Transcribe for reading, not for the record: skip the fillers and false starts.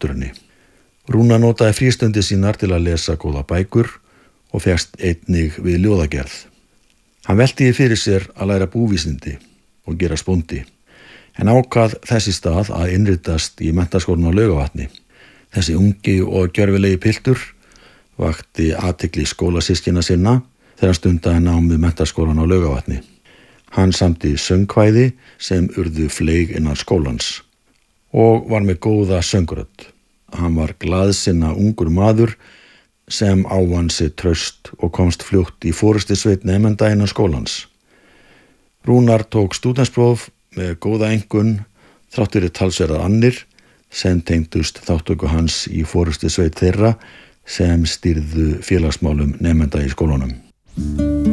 náttúrunni. Rúnar notaði frístundir sínar til að lesa góða bækur og fékkst einnig við ljóðagerð. Hann velti fyrir sér að læra búvísindi og gera bóndi, en ákvað þess í stað að innritast í menntaskólann á Laugavatni. Þessi ungi og gjörfilegi piltur vakti athygli skólasystkina sinna þegar hann stundaði nám við menntaskólann á Laugavatni. Hann samdi söngkvæði sem urðu fleyg innan skólans og var með góða söngrödd. Hann var glaðsinna ungur maður sem ávann sig traust og komst fljótt í forystusveit nemenda innan skólans. Rúnar tók stúdentspróf með góða einkunn þrátt fyrir talsverðar annir sem tengdust þátttöku hans í forystusveit þeirra sem stýrðu félagsmálum nemenda í skólanum.